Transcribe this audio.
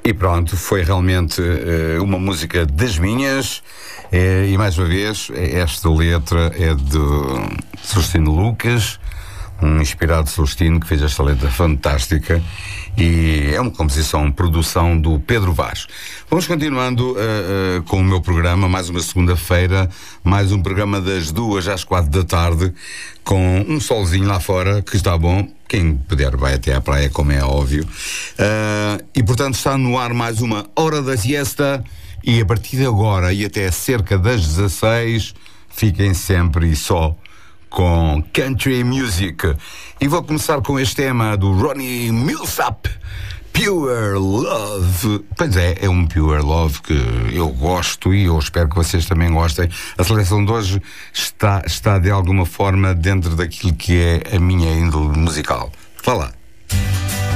E pronto, foi realmente uma música das minhas. E mais uma vez, esta letra é de Celestino Lucas, um inspirado Celestino que fez esta letra fantástica. E é uma composição, produção do Pedro Vaz. Vamos continuando com o meu programa, mais uma segunda-feira, mais um programa das 2 às 4 da tarde, com um solzinho lá fora, que está bom. Quem puder vai até à praia, como é óbvio. E portanto está no ar mais uma Hora da Siesta, e a partir de agora e até cerca das 16, fiquem sempre e só com country music. E vou começar com este tema do Ronnie Milsap, Pure Love. Pois é um Pure Love que eu gosto e eu espero que vocês também gostem. A seleção de hoje está de alguma forma dentro daquilo que é a minha índole musical. Vá lá.